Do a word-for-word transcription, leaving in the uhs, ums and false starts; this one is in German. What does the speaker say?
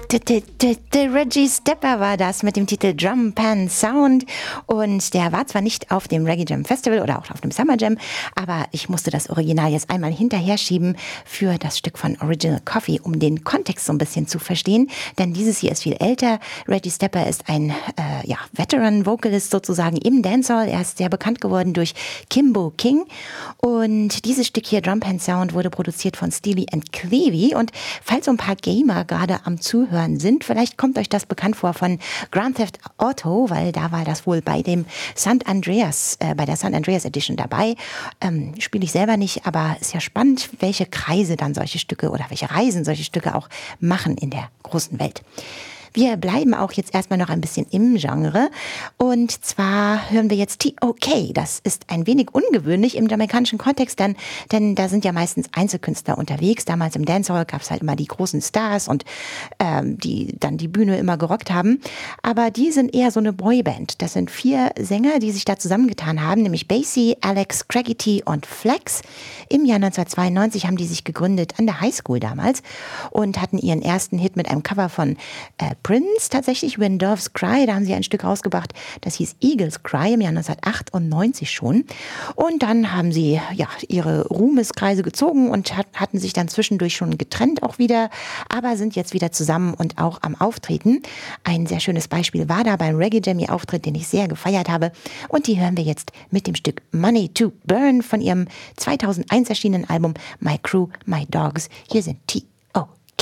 Reggie Stepper war das mit dem Titel Drum Pan Sound und der war zwar nicht auf dem Reggae Jam Festival oder auch auf dem Summer Jam, aber ich musste das Original jetzt einmal hinterher schieben für das Stück von Original Coffee, um den Kontext so ein bisschen zu verstehen, denn dieses hier ist viel älter. Reggie Stepper ist ein äh, ja, Veteran-Vocalist sozusagen im Dancehall. Er ist sehr bekannt geworden durch Kimbo King und dieses Stück hier, Drum Pan Sound, wurde produziert von Steely and Clevie und falls so ein paar Gamer gerade am Zuhören sind. Vielleicht kommt euch das bekannt vor von Grand Theft Auto, weil da war das wohl bei dem San Andreas, äh, bei der San Andreas Edition dabei. Ähm, spiele ich selber nicht, aber ist ja spannend, welche Kreise dann solche Stücke oder welche Reisen solche Stücke auch machen in der großen Welt. Wir bleiben auch jetzt erstmal noch ein bisschen im Genre und zwar hören wir jetzt T O K. Das ist ein wenig ungewöhnlich im jamaikanischen Kontext, denn, denn da sind ja meistens Einzelkünstler unterwegs. Damals im Dancehall gab es halt immer die großen Stars und ähm, die dann die Bühne immer gerockt haben. Aber die sind eher so eine Boyband. Das sind vier Sänger, die sich da zusammengetan haben, nämlich Basie, Alex, Craigity und Flex. Im Jahr neunzehnhundertzweiundneunzig haben die sich gegründet an der Highschool damals und hatten ihren ersten Hit mit einem Cover von äh, Prince, tatsächlich When Doves Cry, da haben sie ein Stück rausgebracht, das hieß Eagles Cry im Jahr neunzehnhundertachtundneunzig schon. Und dann haben sie ja ihre Ruhmeskreise gezogen und hat, hatten sich dann zwischendurch schon getrennt auch wieder, aber sind jetzt wieder zusammen und auch am Auftreten. Ein sehr schönes Beispiel war da beim Reggae Jam ihr Auftritt, den ich sehr gefeiert habe. Und die hören wir jetzt mit dem Stück Money to Burn von ihrem zweitausendeins erschienenen Album My Crew, My Dogs. Hier sind T